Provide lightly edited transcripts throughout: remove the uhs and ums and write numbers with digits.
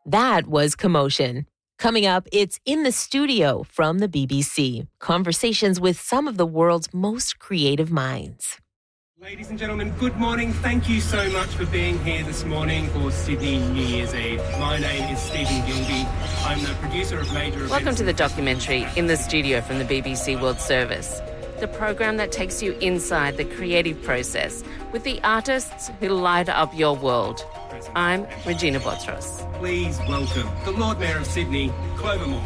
That was Commotion. Coming up, it's In the Studio from the BBC. Conversations with some of the world's most creative minds. Ladies and gentlemen, good morning. Thank you so much for being here this morning for Sydney New Year's Eve. My name is Stephen Gilby. I'm the producer of Major Events. Welcome to the documentary In the Studio from the BBC World Service, the program that takes you inside the creative process with the artists who light up your world. I'm Regina Botros. Please welcome the Lord Mayor of Sydney, Clover Moore.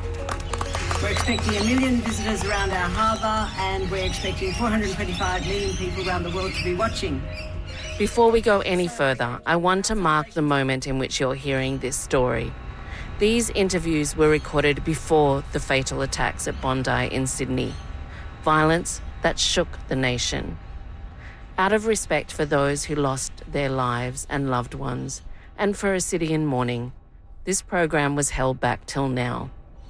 We're expecting 1 million visitors around our harbour, and we're expecting 425 million people around the world to be watching. Before we go any further, I want to mark the moment in which you're hearing this story. These interviews were recorded before the fatal attacks at Bondi in Sydney. Violence that shook the nation. Out of respect for those who lost their lives and loved ones, and for a city in mourning, this program was held back till now.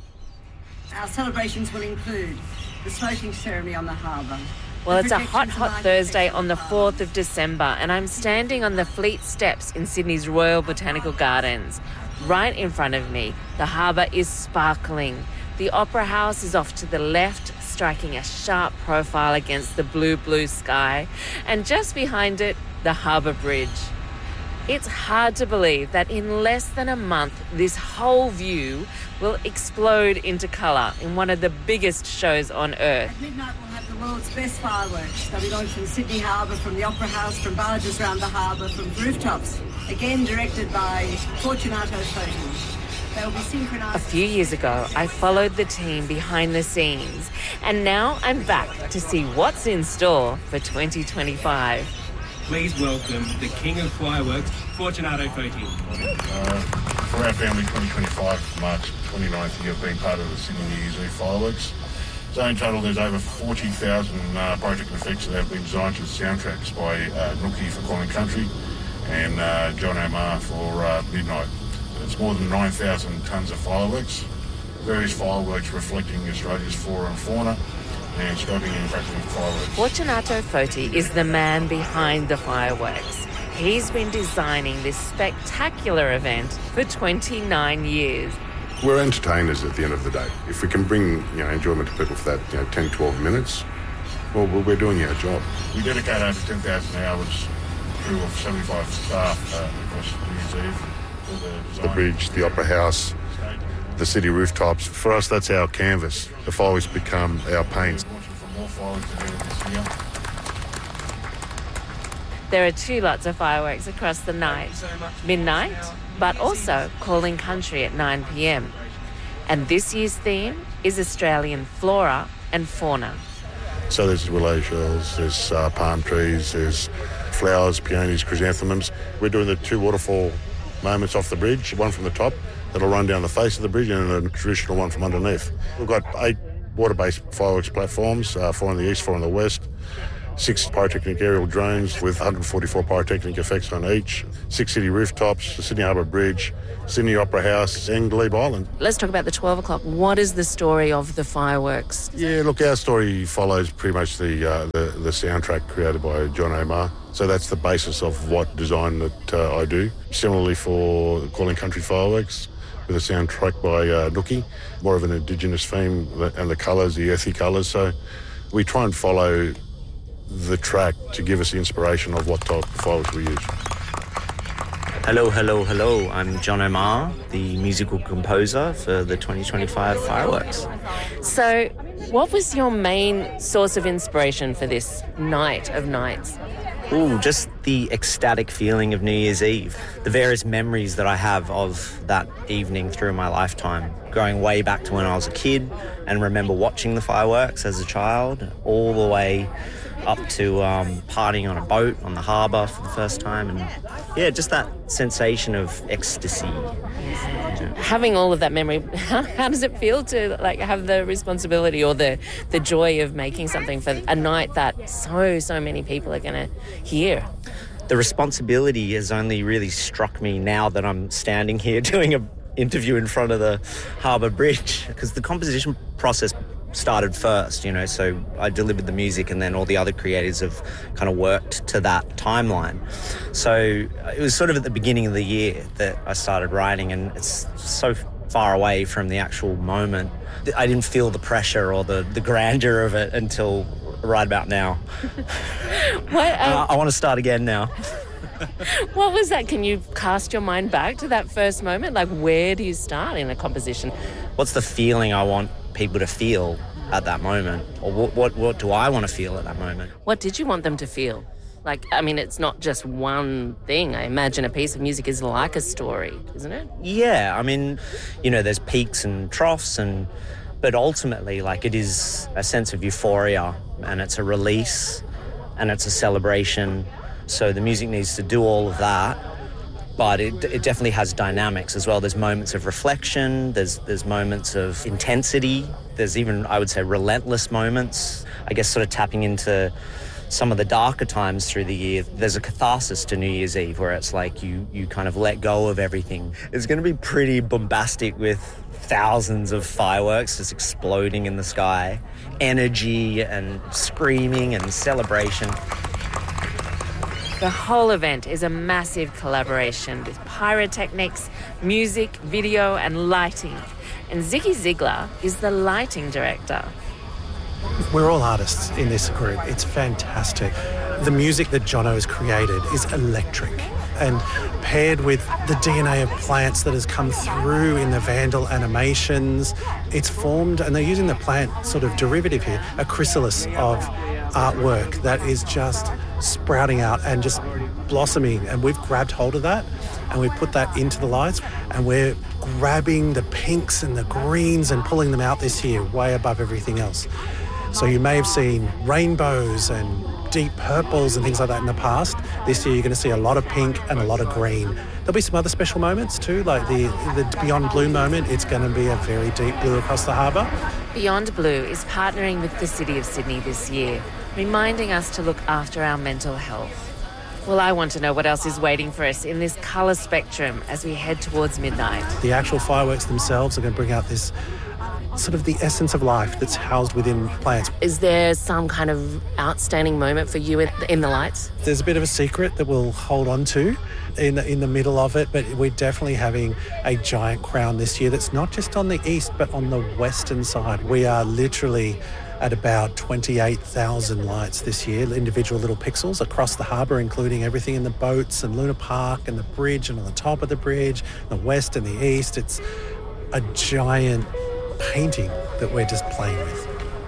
Our celebrations will include the smoking ceremony on the harbour. Well, it's a hot Thursday on the 4th of December, and I'm standing on the Fleet Steps in Sydney's Royal Botanical Gardens. Right in front of me, the harbour is sparkling. The Opera House is off to the left, striking a sharp profile against the blue sky. And just behind it, the Harbour Bridge. It's hard to believe that in less than a month, this whole view will explode into colour in one of the biggest shows on earth. At midnight, we'll have the world's best fireworks. They'll be launched from Sydney Harbour, from the Opera House, from barges around the harbour, from rooftops. Again, directed by Fortunato Foti. They'll be synchronised. A few years ago, I followed the team behind the scenes, and now I'm back to see what's in store for 2025. Please welcome the King of Fireworks, Fortunato Foti. For our family, 2025, March 29th year of being part of the Sydney New Year's Eve fireworks. So in total, there's over 40,000 project effects that have been designed to the soundtracks by Nookie for Calling Country and John O'Mar for Midnight. It's more than 9,000 tonnes of fireworks, various fireworks reflecting Australia's flora and fauna, and scoping and crackling fireworks. Fortunato Foti is the man behind the fireworks. He's been designing this spectacular event for 29 years. We're entertainers at the end of the day. If we can bring enjoyment to people for that 10, 12 minutes, well, we're doing our job. We dedicate over 10,000 hours, crew of 75 staff across New Year's Eve. The bridge, the Opera House, the city rooftops. For us, that's our canvas. The fireworks become our paints. There are 2 lots of fireworks across the night. Midnight, but also Calling Country at 9 p.m. And this year's theme is Australian flora and fauna. So there's willow shells, there's palm trees, there's flowers, peonies, chrysanthemums. We're doing the 2 waterfall moments off the bridge, one from the top that'll run down the face of the bridge and a traditional one from underneath. We've got 8 water-based fireworks platforms, 4 in the east, 4 in the west, 6 pyrotechnic aerial drones with 144 pyrotechnic effects on each, 6 city rooftops, the Sydney Harbour Bridge, Sydney Opera House and Glebe Island. Let's talk about the 12 o'clock. What is the story of the fireworks? Yeah, look, our story follows pretty much the soundtrack created by John O'Mar. So that's the basis of what design that I do. Similarly for Calling Country fireworks, with a soundtrack by Nookie, more of an Indigenous theme, and the colours, the earthy colours. So we try and follow the track to give us the inspiration of what type of fireworks we use. Hello. I'm John O'Mar, the musical composer for the 2025 fireworks. So what was your main source of inspiration for this night of nights? Just the ecstatic feeling of New Year's Eve. The various memories that I have of that evening through my lifetime. Going way back to when I was a kid and remember watching the fireworks as a child, all the way up to partying on a boat on the harbour for the first time. And just that sensation of ecstasy. Having all of that memory, how does it feel to have the responsibility or the joy of making something for a night that so many people are going to hear? The responsibility has only really struck me now that I'm standing here doing an interview in front of the Harbour Bridge, because the composition process started first, so I delivered the music and then all the other creators have kind of worked to that timeline. So it was sort of at the beginning of the year that I started writing, and it's so far away from the actual moment. I didn't feel the pressure or the grandeur of it until right about now. I want to start again now. What was that? Can you cast your mind back to that first moment? Like, where do you start in a composition? What's the feeling I want people to feel at that moment? Or what do I want to feel at that moment? What did you want them to feel? Like, I mean, it's not just one thing. I imagine a piece of music is like a story, isn't it? Yeah, I mean, there's peaks and troughs, but ultimately, like, it is a sense of euphoria, and it's a release, and it's a celebration. So the music needs to do all of that, but it definitely has dynamics as well. There's moments of reflection, there's moments of intensity, there's even, I would say, relentless moments. I guess sort of tapping into some of the darker times through the year. There's a catharsis to New Year's Eve where it's like you kind of let go of everything. It's going to be pretty bombastic with thousands of fireworks just exploding in the sky, energy and screaming and celebration. The whole event is a massive collaboration with pyrotechnics, music, video and lighting. And Ziggy Ziegler is the lighting director. We're all artists in this group. It's fantastic. The music that Jono has created is electric, and paired with the DNA of plants that has come through in the Vandal animations, it's formed, and they're using the plant sort of derivative here, a chrysalis of artwork that is just sprouting out and just blossoming. And we've grabbed hold of that and we've put that into the lights, and we're grabbing the pinks and the greens and pulling them out this year way above everything else. So you may have seen rainbows and deep purples and things like that in the past. This year you're going to see a lot of pink and a lot of green. There'll be some other special moments too, like the Beyond Blue moment. It's going to be a very deep blue across the harbour. Beyond Blue is partnering with the City of Sydney this year, reminding us to look after our mental health. Well, I want to know what else is waiting for us in this colour spectrum as we head towards midnight. The actual fireworks themselves are going to bring out this sort of the essence of life that's housed within plants. Is there some kind of outstanding moment for you in the lights? There's a bit of a secret that we'll hold on to in the middle of it, but we're definitely having a giant crown this year that's not just on the east but on the western side. We are literally at about 28,000 lights this year, individual little pixels across the harbour, including everything in the boats and Luna Park and the bridge and on the top of the bridge, the west and the east. It's a giant painting that we're just playing with.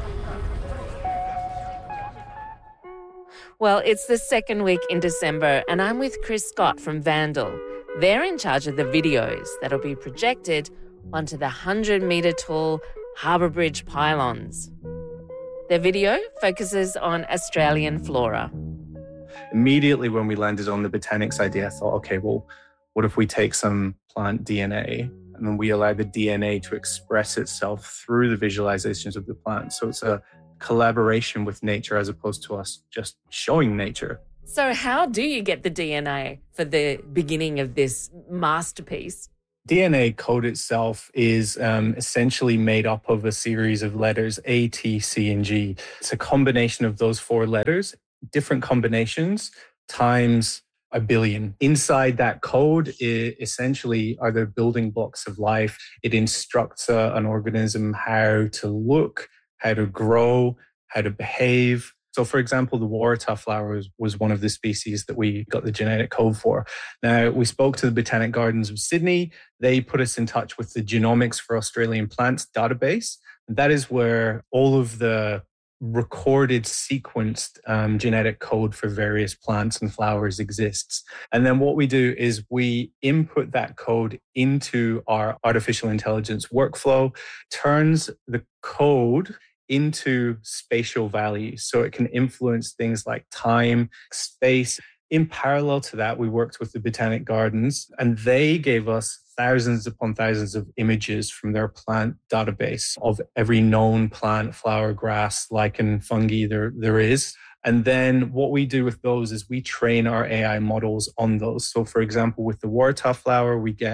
Well, it's the second week in December and I'm with Chris Scott from Vandal. They're in charge of the videos that'll be projected onto the 100-metre tall Harbour Bridge pylons. Their video focuses on Australian flora. Immediately when we landed on the botanics idea, I thought, okay, well, what if we take some plant DNA and then we allow the DNA to express itself through the visualizations of the plant? So it's a collaboration with nature as opposed to us just showing nature. So how do you get the DNA for the beginning of this masterpiece? DNA code itself is essentially made up of a series of letters A, T, C, and G. It's a combination of those four letters, different combinations, times a billion. Inside that code essentially are the building blocks of life. It instructs an organism how to look, how to grow, how to behave. So, for example, the Waratah flower was one of the species that we got the genetic code for. Now, we spoke to the Botanic Gardens of Sydney. They put us in touch with the Genomics for Australian Plants database. That is where all of the recorded, sequenced genetic code for various plants and flowers exists. And then what we do is we input that code into our artificial intelligence workflow, turns the code into spatial values. So it can influence things like time, space. In parallel to that, we worked with the Botanic Gardens and they gave us thousands upon thousands of images from their plant database of every known plant, flower, grass, lichen, fungi there is. And then what we do with those is we train our AI models on those. So for example, with the Waratah flower, we get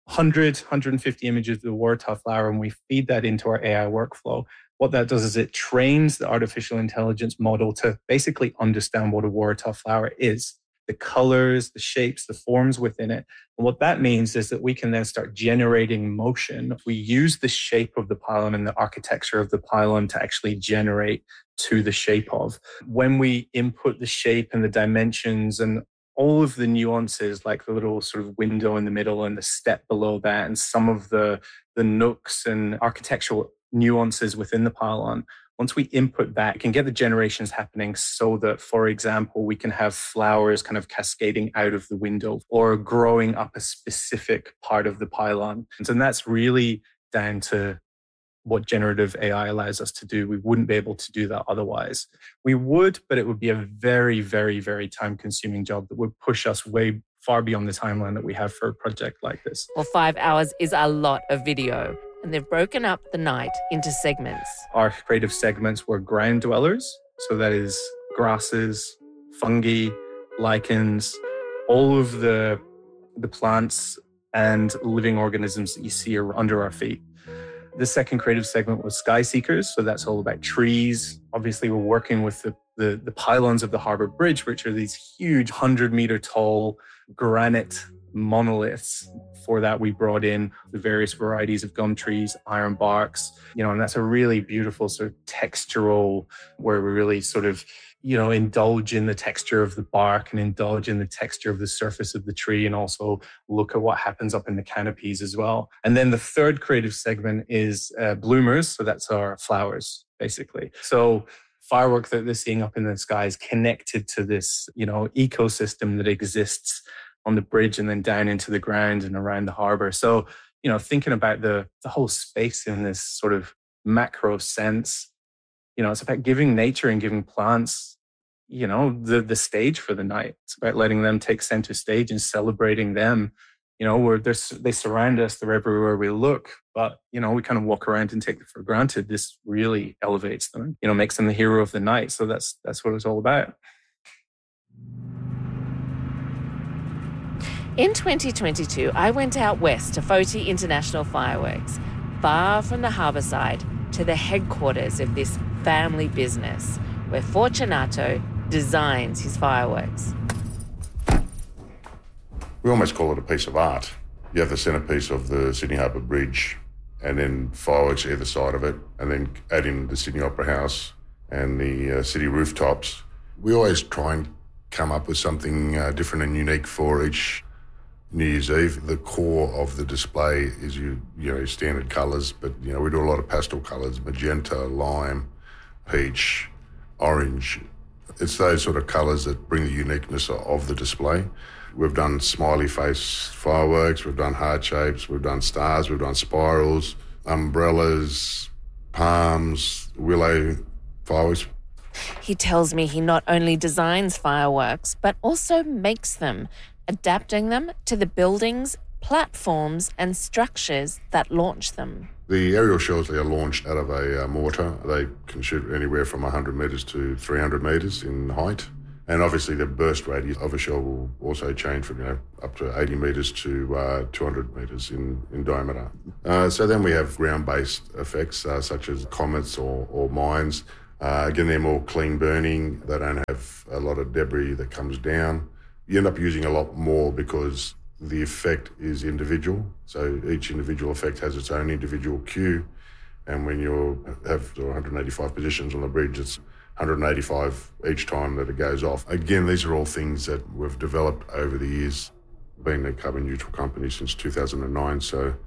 150 images of the Waratah flower, and we feed that into our AI workflow. What that does is it trains the artificial intelligence model to basically understand what a Waratah flower is, the colors, the shapes, the forms within it. And what that means is that we can then start generating motion. We use the shape of the pylon and the architecture of the pylon to actually generate to the shape of. When we input the shape and the dimensions and all of the nuances, like the little sort of window in the middle and the step below that, and some of the nooks and architectural nuances within the pylon, once we input that, we can get the generations happening so that, for example, we can have flowers kind of cascading out of the window or growing up a specific part of the pylon. And that's really down to what generative AI allows us to do. We wouldn't be able to do that otherwise. We would, but it would be a very, very, very time-consuming job that would push us way far beyond the timeline that we have for a project like this. Well, 5 hours is a lot of video, and they've broken up the night into segments. Our creative segments were ground dwellers, so that is grasses, fungi, lichens, all of the plants and living organisms that you see are under our feet. The second creative segment was sky seekers, so that's all about trees. Obviously, we're working with the pylons of the Harbour Bridge, which are these huge 100-meter tall granite monoliths. For that, we brought in the various varieties of gum trees, iron barks, and that's a really beautiful sort of textural, where we really sort of, indulge in the texture of the bark and indulge in the texture of the surface of the tree, and also look at what happens up in the canopies as well. And then the third creative segment is bloomers. So that's our flowers, basically. So firework that they're seeing up in the sky is connected to this, ecosystem that exists on the bridge and then down into the ground and around the harbour. So, thinking about the whole space in this sort of macro sense, it's about giving nature and giving plants, the stage for the night. It's about letting them take center stage and celebrating them. Where they surround us, they're everywhere we look, but, we kind of walk around and take it for granted. This really elevates them, makes them the hero of the night. So that's what it's all about. In 2022, I went out west to Foti International Fireworks, far from the harbour side to the headquarters of this family business, where Fortunato designs his fireworks. We almost call it a piece of art. You have the centrepiece of the Sydney Harbour Bridge and then fireworks either side of it, and then add in the Sydney Opera House and the city rooftops. We always try and come up with something different and unique for each New Year's Eve. The core of the display is standard colours, but we do a lot of pastel colours: magenta, lime, peach, orange. It's those sort of colours that bring the uniqueness of the display. We've done smiley face fireworks, we've done heart shapes, we've done stars, we've done spirals, umbrellas, palms, willow fireworks. He tells me he not only designs fireworks, but also makes them, adapting them to the buildings, platforms and structures that launch them. The aerial shells, they are launched out of a mortar. They can shoot anywhere from 100 metres to 300 metres in height. And obviously the burst radius of a shell will also change from up to 80 metres to 200 metres in diameter. So then we have ground-based effects such as comets or mines. Again, they're more clean burning. They don't have a lot of debris that comes down. You end up using a lot more because the effect is individual. So each individual effect has its own individual cue. And when you have 185 positions on the bridge, it's 185 each time that it goes off. Again, these are all things that we've developed over the years, being a carbon neutral company since 2009. So,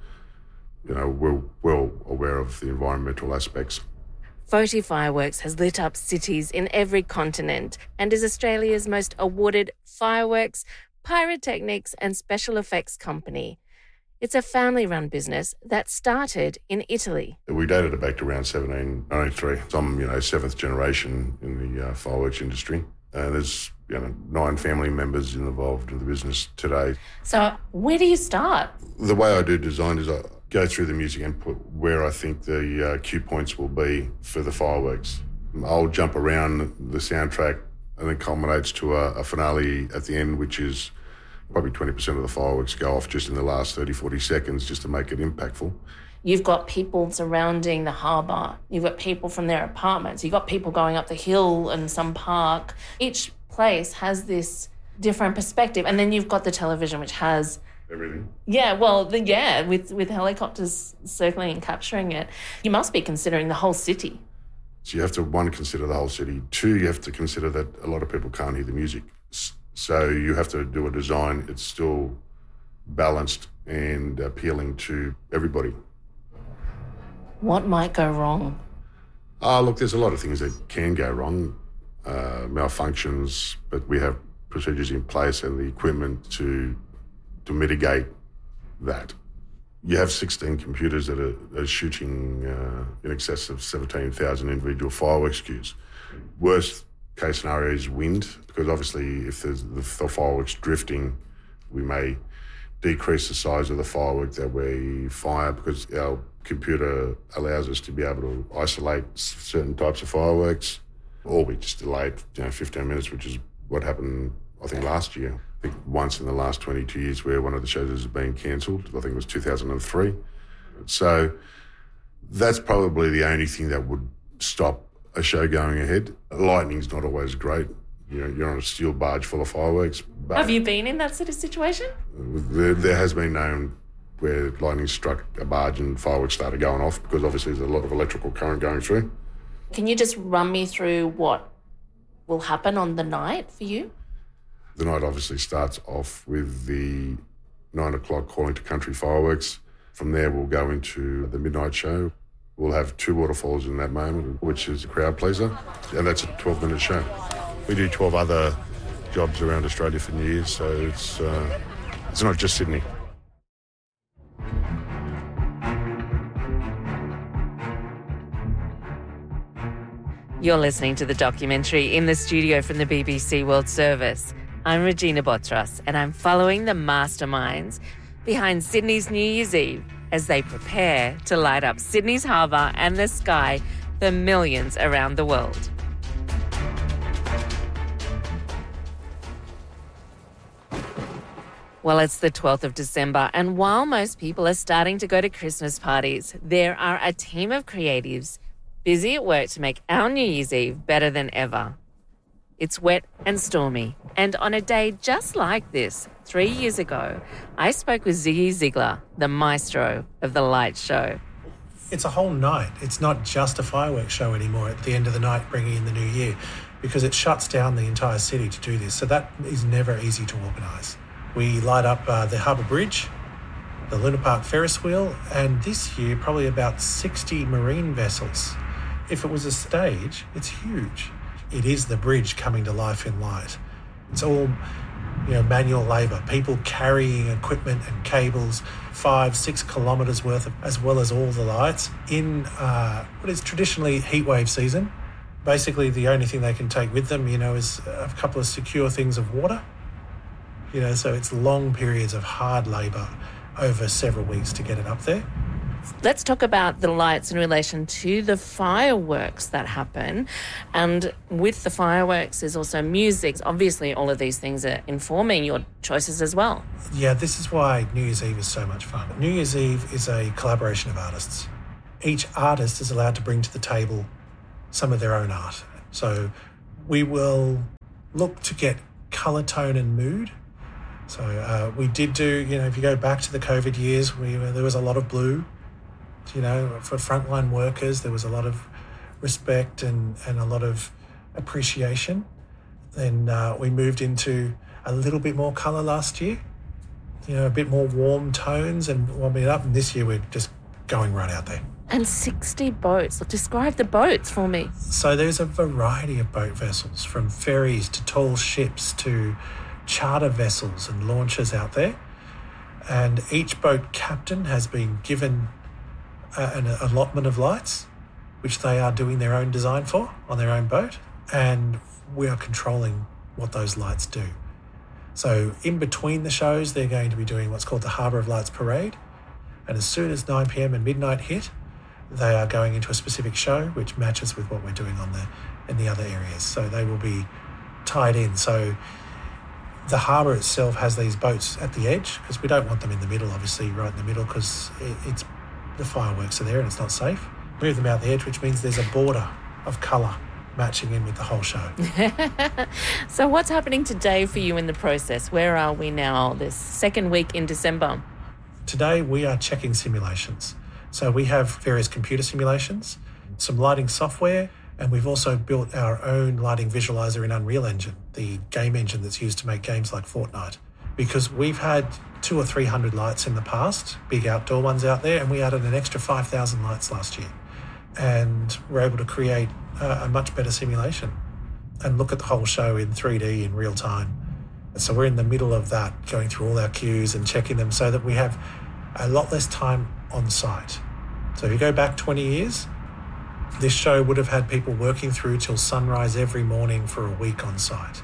we're well aware of the environmental aspects. Foti Fireworks has lit up cities in every continent and is Australia's most awarded fireworks, pyrotechnics and special effects company. It's a family-run business that started in Italy. We dated it back to around 1793. I'm, seventh generation in the fireworks industry. And there's, 9 family members involved in the business today. So where do you start? The way I do design is I go through the music and put where I think the cue points will be for the fireworks. I'll jump around the soundtrack and it culminates to a finale at the end, which is Probably 20% of the fireworks go off just in the last 30, 40 seconds just to make it impactful. You've got people surrounding the harbour. You've got people from their apartments. You've got people going up the hill in some park. Each place has this different perspective. And then you've got the television, which has... everything. Yeah, well, with helicopters circling and capturing it. You must be considering the whole city. So you have to, one, consider the whole city. Two, you have to consider that a lot of people can't hear the music. So you have to do a design. It's still balanced and appealing to everybody. What might go wrong? Look, there's a lot of things that can go wrong, malfunctions, but we have procedures in place and the equipment to mitigate that. You have 16 computers that are shooting in excess of 17,000 individual fireworks cues. Worst case scenario is wind, because obviously if the fireworks drifting, we may decrease the size of the firework that we fire, because our computer allows us to be able to isolate certain types of fireworks, or we just delay it 15 minutes, which is what happened, I think, last year. I think once in the last 22 years where one of the shows has been cancelled. I think it was 2003. So that's probably the only thing that would stop a show going ahead. Lightning's not always great. You're on a steel barge full of fireworks. Have you been in that sort of situation? There has been known where lightning struck a barge and fireworks started going off, because obviously there's a lot of electrical current going through. Can you just run me through what will happen on the night for you? The night obviously starts off with the 9 o'clock Calling to Country fireworks. From there, we'll go into the midnight show. We'll have 2 waterfalls in that moment, which is a crowd pleaser, and that's a 12-minute show. We do 12 other jobs around Australia for New Year's, so it's not just Sydney. You're listening to the documentary In the Studio from the BBC World Service. I'm Regina Botras, and I'm following the masterminds behind Sydney's New Year's Eve as they prepare to light up Sydney's harbour and the sky for millions around the world. Well, it's the 12th of December, and while most people are starting to go to Christmas parties, there are a team of creatives busy at work to make our New Year's Eve better than ever. It's wet and stormy, and on a day just like this, 3 years ago, I spoke with Ziggy Ziegler, the maestro of the light show. It's a whole night. It's not just a fireworks show anymore at the end of the night bringing in the new year, because it shuts down the entire city to do this. So that is never easy to organise. We light up the Harbour Bridge, the Luna Park Ferris wheel, and this year probably about 60 marine vessels. If it was a stage, it's huge. It is the bridge coming to life in light. It's all, manual labour, people carrying equipment and cables 5-6 kilometres worth of, as well as all the lights in what is traditionally heatwave season. Basically, the only thing they can take with them, is a couple of secure things of water. So it's long periods of hard labour over several weeks to get it up there. Let's talk about the lights in relation to the fireworks that happen. And with the fireworks, there's also music. Obviously, all of these things are informing your choices as well. Yeah, this is why New Year's Eve is so much fun. New Year's Eve is a collaboration of artists. Each artist is allowed to bring to the table some of their own art. So we will look to get colour, tone and mood. So we did do, if you go back to the COVID years, there was a lot of blue. For frontline workers, there was a lot of respect and a lot of appreciation. Then we moved into a little bit more colour last year, a bit more warm tones and warming it up. And this year we're just going right out there. And 60 boats. Describe the boats for me. So there's a variety of boat vessels, from ferries to tall ships to charter vessels and launches out there. And each boat captain has been given an allotment of lights, which they are doing their own design for on their own boat, and we are controlling what those lights do. So in between the shows, they're going to be doing what's called the Harbour of Lights Parade, and as soon as 9 p.m. and midnight hit, they are going into a specific show which matches with what we're doing in the other areas. So they will be tied in. So The harbour itself has these boats at the edge because we don't want them in the middle, obviously, right in the middle, because it's the fireworks are there and it's not safe. Move them out the edge, which means there's a border of colour matching in with the whole show. So what's happening today for you in the process? Where are we now, this second week in December? Today we are checking simulations. So we have various computer simulations, some lighting software, and we've also built our own lighting visualizer in Unreal Engine, the game engine that's used to make games like Fortnite. Because we've had 200 or 300 lights in the past, big outdoor ones out there, and we added an extra 5,000 lights last year. And we're able to create a much better simulation and look at the whole show in 3D in real time. And so we're in the middle of that, going through all our cues and checking them so that we have a lot less time on site. So if you go back 20 years, this show would have had people working through till sunrise every morning for a week on site.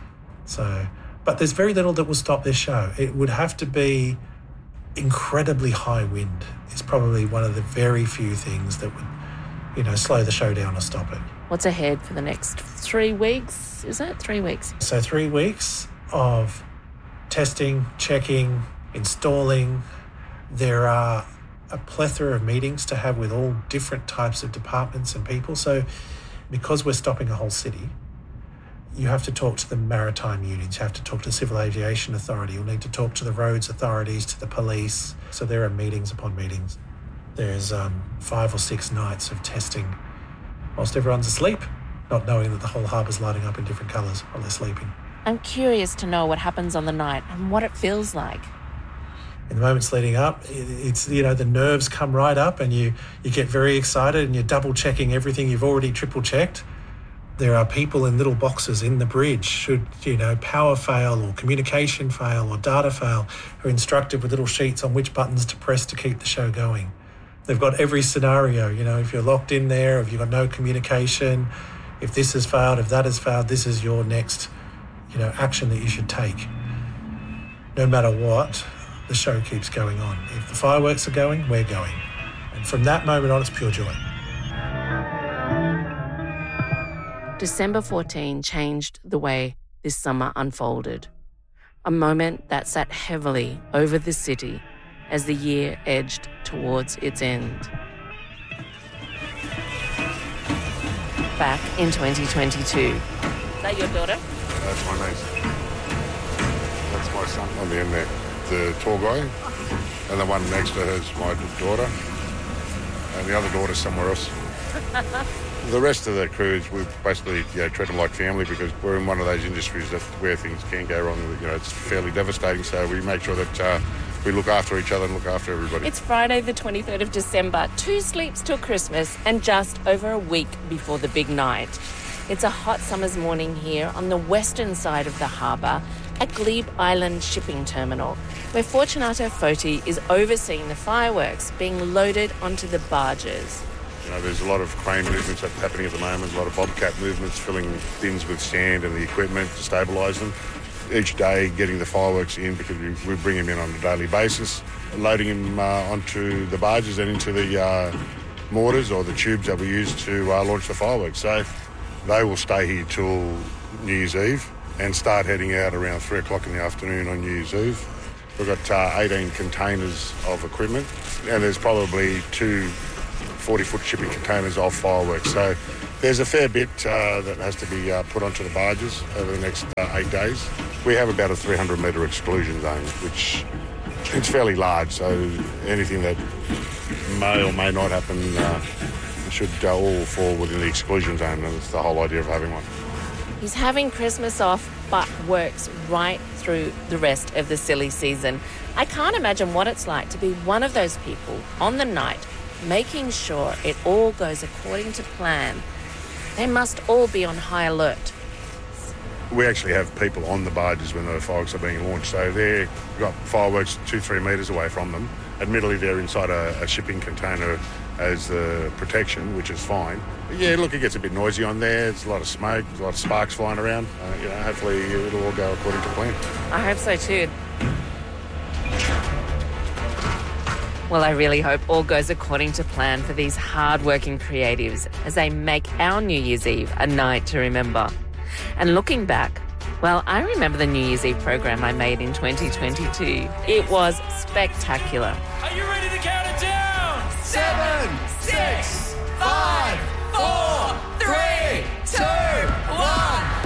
But there's very little that will stop this show. It would have to be incredibly high wind. It's probably one of the very few things that would, slow the show down or stop it. What's ahead for the next 3 weeks? Is it 3 weeks? So 3 weeks of testing, checking, installing. There are a plethora of meetings to have with all different types of departments and people. So because we're stopping a whole city, you have to talk to the maritime unions, you have to talk to the Civil Aviation Authority, you'll need to talk to the roads authorities, to the police. So there are meetings upon meetings. There's 5 or 6 nights of testing whilst everyone's asleep, not knowing that the whole harbour's lighting up in different colours while they're sleeping. I'm curious to know what happens on the night and what it feels like. In the moments leading up, it's, the nerves come right up and you get very excited and you're double checking everything you've already triple checked. There are people in little boxes in the bridge should, power fail or communication fail or data fail, who are instructed with little sheets on which buttons to press to keep the show going. They've got every scenario, if you're locked in there, if you've got no communication, if this has failed, if that has failed, this is your next, action that you should take. No matter what, the show keeps going on. If the fireworks are going, we're going. And from that moment on, it's pure joy. December 14 changed the way this summer unfolded. A moment that sat heavily over the city as the year edged towards its end. Back in 2022. Is that your daughter? That's my niece. That's my son on the end there. The tall guy. And the one next to her is my daughter. And the other daughter's somewhere else. The rest of the crews, we basically treat them like family because we're in one of those industries where things can go wrong. It's fairly devastating, so we make sure that we look after each other and look after everybody. It's Friday the 23rd of December, 2 sleeps till Christmas and just over a week before the big night. It's a hot summer's morning here on the western side of the harbour at Glebe Island Shipping Terminal, where Fortunato Foti is overseeing the fireworks being loaded onto the barges. There's a lot of crane movements happening at the moment, a lot of bobcat movements, filling bins with sand and the equipment to stabilise them. Each day getting the fireworks in because we bring them in on a daily basis, loading them onto the barges and into the mortars or the tubes that we use to launch the fireworks. So they will stay here till New Year's Eve and start heading out around 3 o'clock in the afternoon on New Year's Eve. We've got 18 containers of equipment and there's probably 2 40-foot shipping containers of fireworks. So there's a fair bit that has to be put onto the barges over the next 8 days. We have about a 300-metre exclusion zone, which it's fairly large, so anything that may or may not happen should all fall within the exclusion zone, and that's the whole idea of having one. He's having Christmas off, but works right through the rest of the silly season. I can't imagine what it's like to be one of those people on the night making sure it all goes according to plan. They must all be on high alert. We actually have people on the barges when the fireworks are being launched, so they've got fireworks 2-3 metres away from them. Admittedly, they're inside a shipping container as the protection, which is fine. But yeah, look, it gets a bit noisy on there. There's a lot of smoke, there's a lot of sparks flying around. Hopefully it'll all go according to plan. I hope so too. Well, I really hope all goes according to plan for these hard-working creatives as they make our New Year's Eve a night to remember. And looking back, Well, I remember the New Year's Eve program I made in 2022. It was spectacular. Are you ready to count it down? 7, 6, 5, 4, 3, 2, 1.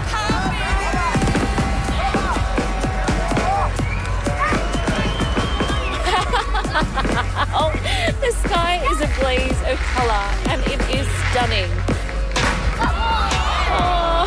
Oh, the sky is a blaze of colour and it is stunning. Oh.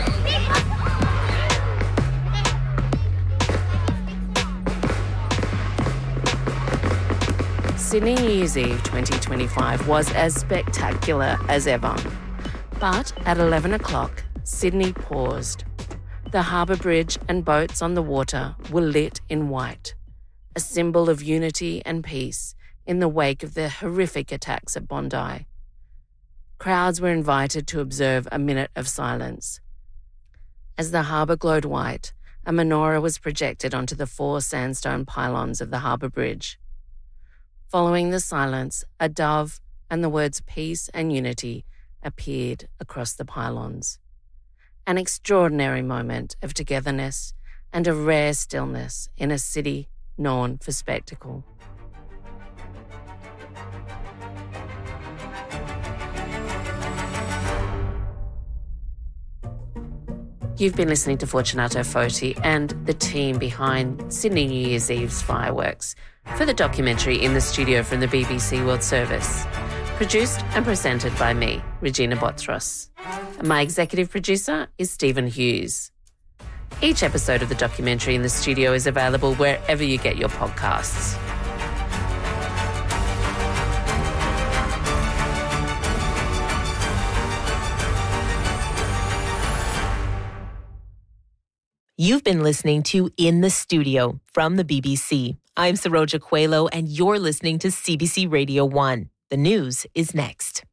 Sydney New Year's Eve 2025 was as spectacular as ever. But at 11 o'clock, Sydney paused. The harbour bridge and boats on the water were lit in white, a symbol of unity and peace in the wake of the horrific attacks at Bondi. Crowds were invited to observe a minute of silence. As the harbour glowed white, a menorah was projected onto the 4 sandstone pylons of the harbour bridge. Following the silence, a dove and the words peace and unity appeared across the pylons. An extraordinary moment of togetherness and a rare stillness in a city known for spectacle. You've been listening to Fortunato Foti and the team behind Sydney New Year's Eve's fireworks for the documentary In the Studio from the BBC World Service. Produced and presented by me, Regina Botros. My executive producer is Stephen Hughes. Each episode of the documentary In the Studio is available wherever you get your podcasts. You've been listening to In the Studio from the BBC. I'm Saroja Coelho, and you're listening to CBC Radio 1. The news is next.